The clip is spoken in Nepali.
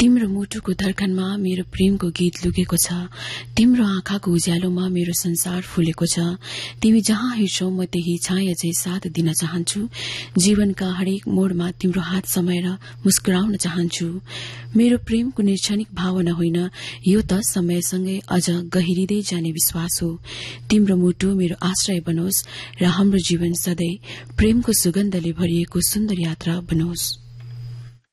तिम्रो मुटुको धड्कनमा मेरो प्रेमको गीत लुकेको छ। तिम्रो आँखाको उज्यालोमा मेरो संसार फुलेको छ। तिमी जहाँ हिँड्छौ म त्यही छाया झै साथ दिन चाहन्छु। जीवनका हरेक मोडमा तिम्रो हात समाएर मुस्कुराउन चाहन्छु। मेरो प्रेम कुनै क्षणिक भावना होइन, यो त समयसँगै अझ गहिरिँदै जाने विश्वास हो। तिम्रो मुटु मेरो आश्रय बनोस् र हाम्रो जीवन सधैँ प्रेमको सुगन्धले भरिएको सुन्दर यात्रा बनोस्।